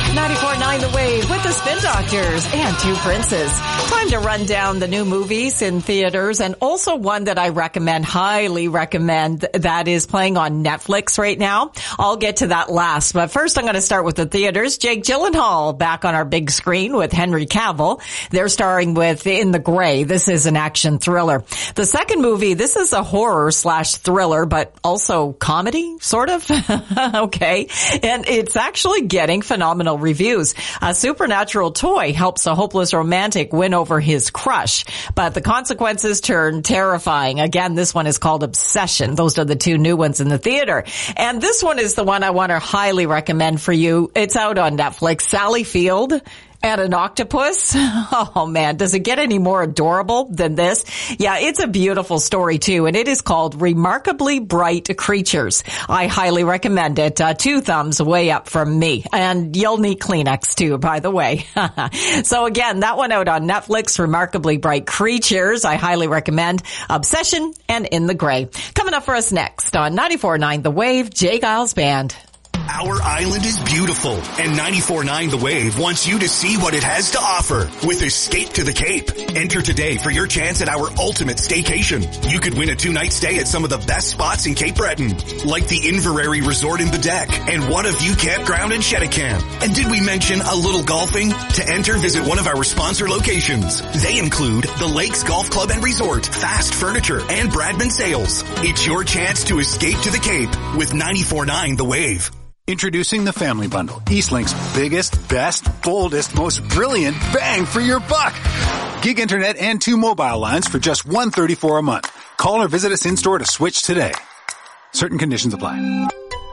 94.9 The Wave with the Spin Doctors and Two Princes. Time to run down the new movies in theaters, and also one that I highly recommend, that is playing on Netflix right now. I'll get to that last, but first I'm going to start with the theaters. Jake Gyllenhaal back on our big screen with Henry Cavill. They're starring with In the Grey. This is an action thriller. The second movie, this is a horror/thriller, but also comedy, sort of. Okay. And it's actually getting phenomenal reviews. A supernatural toy helps a hopeless romantic win over his crush, but the consequences turn terrifying. Again, this one is called Obsession. Those are the two new ones in the theater. And this one is the one I want to highly recommend for you. It's out on Netflix. Sally Field and an octopus. Oh man, does it get any more adorable than this? Yeah, it's a beautiful story too, and it is called Remarkably Bright Creatures. I highly recommend it. 2 thumbs way up from me. And you'll need Kleenex too, by the way. So again, that one out on Netflix, Remarkably Bright Creatures. I highly recommend Obsession and In the Grey. Coming up for us next on 94.9 The Wave, J. Giles Band. Our island is beautiful, and 94.9 The Wave wants you to see what it has to offer with Escape to the Cape. Enter today for your chance at our ultimate staycation. You could win a 2-night stay at some of the best spots in Cape Breton, like the Inverary Resort in Bedeck and What a View Campground in Cheticamp. And did we mention a little golfing? To enter, visit one of our sponsor locations. They include the Lakes Golf Club and Resort, Fast Furniture, and Bradman Sales. It's your chance to escape to the Cape with 94.9 The Wave. Introducing the Family Bundle, Eastlink's biggest, best, boldest, most brilliant bang for your buck. Gig internet and 2 mobile lines for just $134 a month. Call or visit us in-store to switch today. Certain conditions apply.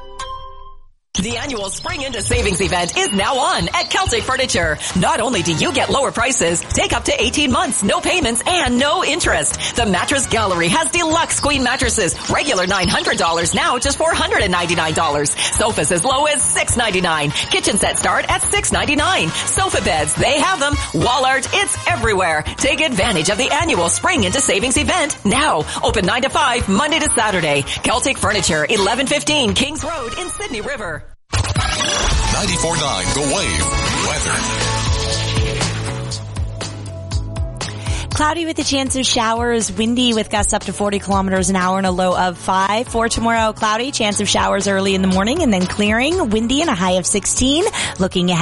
The annual Spring Into Savings event is now on at Celtic Furniture. Not only do you get lower prices, take up to 18 months, no payments, and no interest. The Mattress Gallery has deluxe queen mattresses, regular $900, now just $499. Sofas as low as $699. Kitchen sets start at $699. Sofa beds, they have them. Wall art, it's everywhere. Take advantage of the annual Spring Into Savings event now. Open 9 to 5, Monday to Saturday. Celtic Furniture, 1115 Kings Road in Sydney River. 94.9 The Wave weather. Cloudy with a chance of showers, windy with gusts up to 40 kilometers an hour and a low of 5. For tomorrow, cloudy, chance of showers early in the morning and then clearing, windy and a high of 16. Looking ahead.